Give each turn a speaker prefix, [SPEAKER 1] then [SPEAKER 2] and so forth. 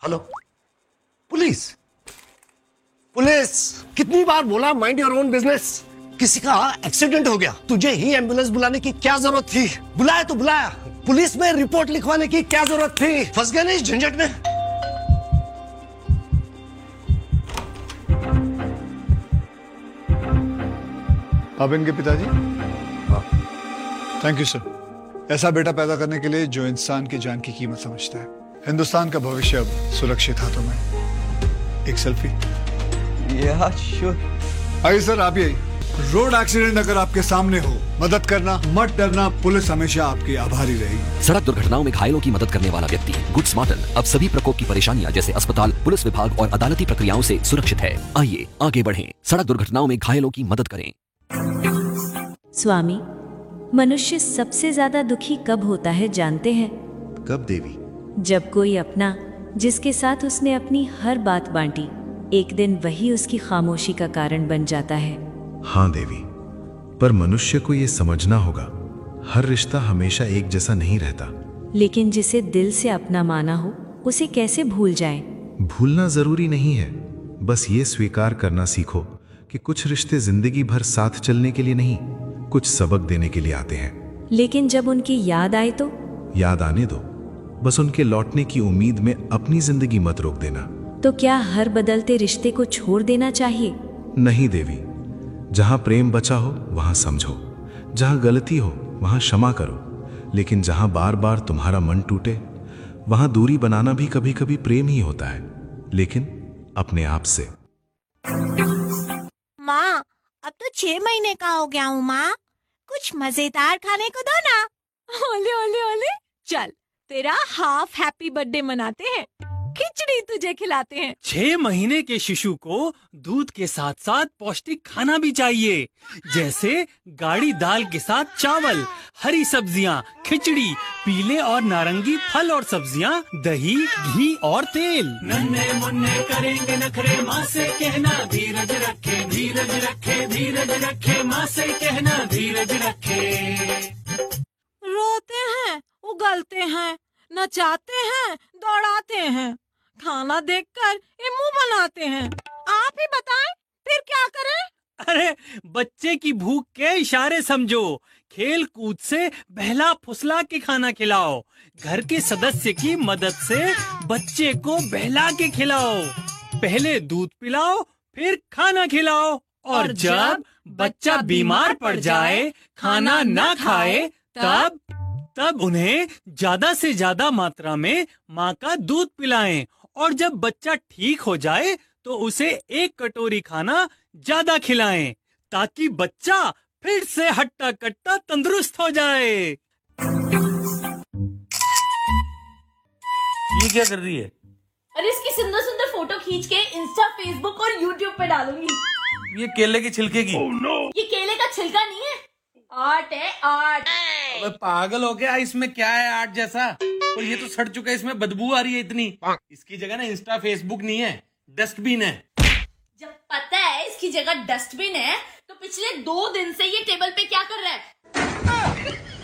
[SPEAKER 1] Hello, police police, कितनी बार बोला mind your own business. किसी का एक्सीडेंट हो गया, तुझे ही एम्बुलेंस बुलाने की क्या जरूरत थी? बुलाया तो बुलाया, पुलिस में रिपोर्ट लिखवाने की क्या जरूरत थी? फंस गए ना इस झंझट में।
[SPEAKER 2] आप इनके पिताजी? Thank you sir. ऐसा बेटा पैदा करने के लिए जो इंसान की जान की कीमत समझता है। हिंदुस्तान का भविष्य अब सुरक्षित हाथों में। एक सेल्फी।
[SPEAKER 3] श्योर।
[SPEAKER 2] आइए सर, आप ये रोड एक्सीडेंट अगर आपके सामने हो, मदद करना, मत डरना, पुलिस हमेशा आपकी आभारी रहेगी।
[SPEAKER 4] सड़क दुर्घटनाओं में घायलों की मदद करने वाला व्यक्ति गुड स्मार्टन अब सभी प्रकोप की परेशानियां जैसे अस्पताल, पुलिस विभाग और अदालती प्रक्रियाओं से सुरक्षित है। आइए आगे बढ़ें, सड़क दुर्घटनाओं में घायलों की मदद करें।
[SPEAKER 5] स्वामी, मनुष्य सबसे ज्यादा दुखी कब होता है जानते हैं?
[SPEAKER 3] कब देवी?
[SPEAKER 5] जब कोई अपना, जिसके साथ उसने अपनी हर बात बांटी, एक दिन वही उसकी खामोशी का कारण बन जाता है।
[SPEAKER 6] हाँ देवी, पर मनुष्य को ये समझना होगा, हर रिश्ता हमेशा एक जैसा नहीं रहता।
[SPEAKER 5] लेकिन जिसे दिल से अपना माना हो, उसे कैसे भूल जाए?
[SPEAKER 6] भूलना जरूरी नहीं है, बस ये स्वीकार करना सीखो कि कुछ रिश्ते जिंदगी भर साथ चलने के लिए नहीं, कुछ सबक देने के लिए आते हैं।
[SPEAKER 5] लेकिन जब उनकी याद आए तो?
[SPEAKER 6] याद आने दो, बस उनके लौटने की उम्मीद में अपनी जिंदगी मत रोक देना।
[SPEAKER 5] तो क्या हर बदलते रिश्ते को छोड़ देना चाहिए?
[SPEAKER 6] नहीं देवी, जहां प्रेम बचा हो वहां समझो, जहां गलती हो वहां क्षमा करो, लेकिन जहां बार बार तुम्हारा मन टूटे वहां दूरी बनाना भी कभी कभी प्रेम ही होता है, लेकिन अपने आप से।
[SPEAKER 7] माँ, अब तो 6 महीने का हो गया हूँ माँ, कुछ मजेदार खाने को दो ना।
[SPEAKER 8] ओले ओले ओले, चल तेरा हाफ हैप्पी बर्थडे मनाते हैं, खिचड़ी तुझे खिलाते हैं।
[SPEAKER 9] 6 महीने के शिशु को दूध के साथ साथ पौष्टिक खाना भी चाहिए, जैसे गाढ़ी दाल के साथ चावल, हरी सब्जियां, खिचड़ी, पीले और नारंगी फल और सब्जियां, दही, घी और तेल। नन्हे मुन्ने करेंगे नखरे, माँ से कहना धीरज रखे, धीरज रखे, धीरज रखे, माँ से कहना धीरज रखे।
[SPEAKER 8] रोते हैं, उगलते हैं, नचाते हैं, दौड़ाते हैं, खाना देखकर ये मुंह बनाते हैं। आप ही बताएं, फिर क्या करें?
[SPEAKER 9] अरे बच्चे की भूख के इशारे समझो, खेल कूद से बहला फुसला के खाना खिलाओ, घर के सदस्य की मदद से बच्चे को बहला के खिलाओ, पहले दूध पिलाओ फिर खाना खिलाओ, और जब बच्चा बीमार पड़ जाए, खाना ना खाए, तब उन्हें ज्यादा से ज्यादा मात्रा में माँ का दूध पिलाएं, और जब बच्चा ठीक हो जाए तो उसे 1 कटोरी खाना ज्यादा खिलाएं, ताकि बच्चा फिर से हट्टा कट्टा तंदुरुस्त हो जाए।
[SPEAKER 10] ये क्या कर रही है?
[SPEAKER 11] अरे इसकी सुंदर सुंदर फोटो खींच के इंस्टा, फेसबुक और यूट्यूब पे डालूंगी।
[SPEAKER 10] ये केले के छिलके की।
[SPEAKER 11] ये केले का छिलका नहीं है, आर्ट है आर्ट।
[SPEAKER 10] अबे पागल हो गया, इसमें क्या है आर्ट जैसा? और ये तो सड़ चुका है, इसमें बदबू आ रही है इतनी। इसकी जगह ना इंस्टा फेसबुक नहीं है, डस्टबिन है।
[SPEAKER 11] जब पता है इसकी जगह डस्टबिन है, तो पिछले 2 दिन से ये टेबल पे क्या कर रहा है?